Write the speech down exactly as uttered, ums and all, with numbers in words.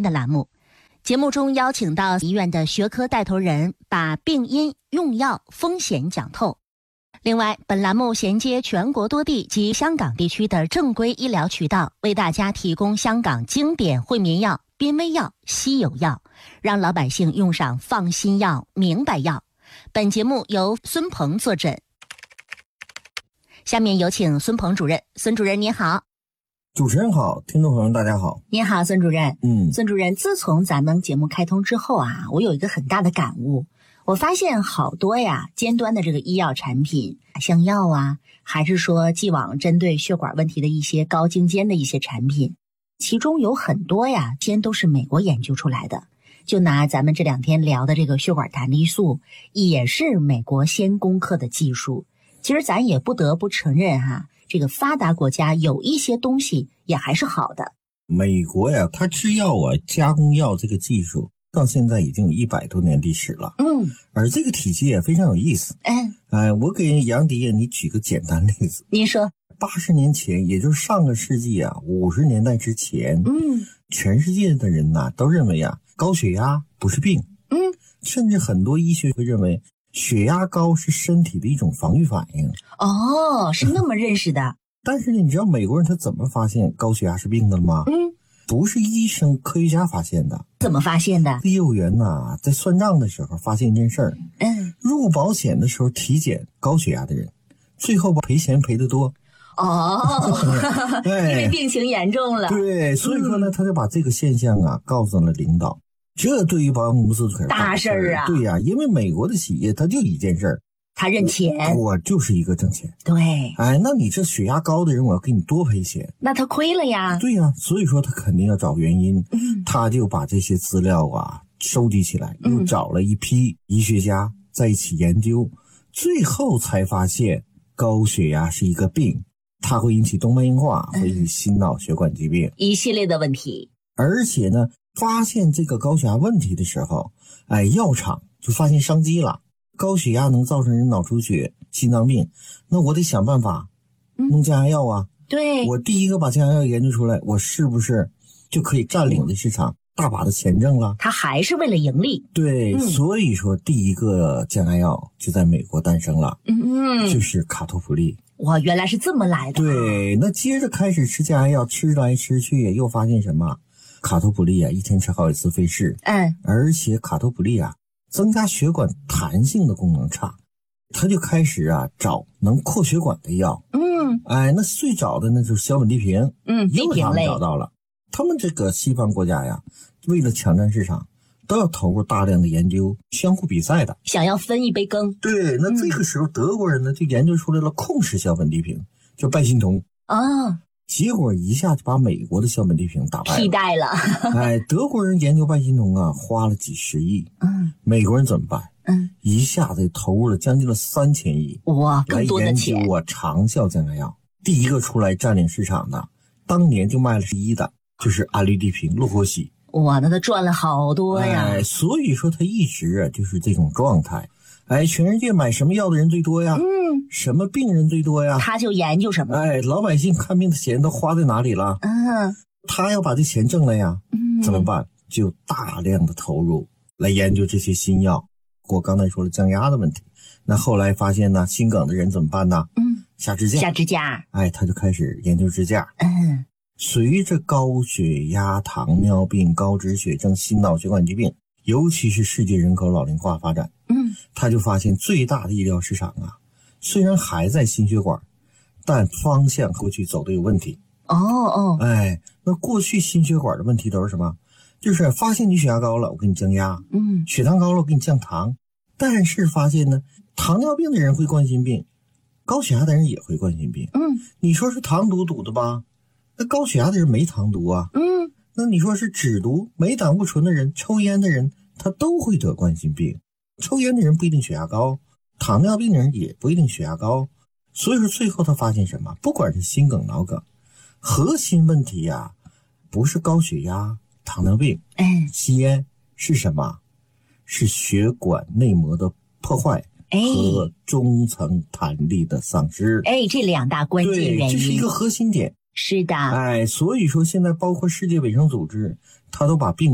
的栏目。节目中邀请到医院的学科带头人，把病因、用药、风险讲透。另外，本栏目衔接全国多地及香港地区的正规医疗渠道，为大家提供香港经典惠民药、濒危药、稀有药，让老百姓用上放心药、明白药。本节目由孙鹏坐诊。下面有请孙鹏主任。孙主任您好。 主持人好，听众朋友大家好。 您好，孙主任。 嗯， 孙主任，自从咱们节目开通之后啊，我有一个很大的感悟，我发现好多呀尖端的这个医药产品，像药啊，还是说既往针对血管问题的一些高精尖的一些产品，其中有很多呀先都是美国研究出来的。就拿咱们这两天聊的这个血管弹力素，也是美国先攻克的技术。其实咱也不得不承认哈，这个发达国家有一些东西也还是好的。 美国呀，它制药啊、加工药这个技术到现在已经有一百多年历史了。 嗯， 而这个体系也非常有意思。 嗯， 哎，我给杨迪你举个简单例子。 您说。 八十年前，也就是上个世纪啊，五十年代之前， 嗯， 全世界的人呐、啊、都认为啊，高血压不是病。 嗯， 甚至很多医学会认为血压高是身体的一种防御反应。 哦，是那么认识的。 但是呢，你知道美国人他怎么发现高血压是病的了吗？ 嗯， 不是医生科学家发现的。 怎么发现的？ 业务员呐、啊，在算账的时候发现一件事儿。 嗯， 入保险的时候体检高血压的人，最后赔钱赔得多。 哦，因为病情严重了。 对，所以说呢，他就把这个现象啊告诉了领导。这对于保险公司可是大事儿啊！ 对呀、啊，因为美国的企业他就一件事儿， 他认钱， 我就是一个挣钱。 对， 哎，那你这血压高的人，我要给你多赔钱， 那他亏了呀。 对呀、啊，所以说他肯定要找原因。 嗯， 他就把这些资料啊收集起来，又找了一批医学家在一起研究，嗯、最后才发现高血压是一个病。它会引起动脉硬化，会引起心脑血管疾病， 一系列的问题。 而且呢，发现这个高血压问题的时候，哎，药厂就发现商机了。高血压能造成人脑出血、心脏病，那我得想办法弄降压药啊。 嗯、对， 我第一个把降压药研究出来，我是不是就可以占领的市场大把的钱挣了？ 他还是为了盈利。 对，嗯、所以说第一个降压药就在美国诞生了， 嗯， 就是卡托普利。 哇，原来是这么来的。 对，那接着开始吃降压药，吃来吃去又发现什么？卡托普利啊，一天吃好几次费事。 嗯， 而且卡托普利啊，增加血管弹性的功能差，他就开始啊找能扩血管的药。 嗯， 哎，那最早的那就是小苯地平。 嗯， 又他们找到了。他们这个西方国家呀，为了抢占市场，都要投入大量的研究，相互比赛的， 想要分一杯羹。 对，那这个时候德国人呢就研究出来了控式小苯地平，叫拜辛酮啊， 结果一下就把美国的小苯地平打败了， 替代了。 哎，德国人研究拜辛酮啊，花了几十亿， 嗯， 美国人怎么办？ 嗯， 一下子投入了将近了三千亿， 哇，更多的钱来研究啊长效降压药。第一个出来占领市场的，当年就卖了十一的，就是阿氯地平、洛霍喜。 哇，那他赚了好多呀！ 哎，所以说他一直啊就是这种状态。哎，全世界买什么药的人最多呀？ 嗯， 什么病人最多呀？ 他就研究什么。 哎，老百姓看病的钱都花在哪里了？ 嗯， 他要把这钱挣了呀， 嗯， 怎么办？就大量的投入来研究这些新药。我刚才说了降压的问题，那后来发现呢，心梗的人怎么办呢？ 嗯， 下支架。 下支架。 哎，他就开始研究支架。 嗯。 随着高血压、糖尿病、高脂血症、心脑血管疾病，尤其是世界人口老龄化发展， 嗯， 他就发现最大的医疗市场啊，虽然还在心血管，但方向过去走的有问题。 哦哦， 哎，那过去心血管的问题都是什么？就是发现你血压高了，我给你降压； 嗯， 血糖高了，我给你降糖。但是发现呢，糖尿病的人会冠心病，高血压的人也会冠心病。 嗯， 你说是糖毒堵的吧？那高血压的人没糖毒啊， 嗯， 那你说是脂毒，没胆固醇的人，抽烟的人，他都会得冠心病。抽烟的人不一定血压高，糖尿病的人也不一定血压高。所以说最后他发现什么？不管是心梗、脑梗，核心问题呀、啊，不是高血压、糖尿病、 哎， 吸烟，是什么？是血管内膜的破坏和中层弹力的丧失。 哎，这两大关键原因， 对，这是一个核心点。 是的， 哎，所以说现在包括世界卫生组织，他都把病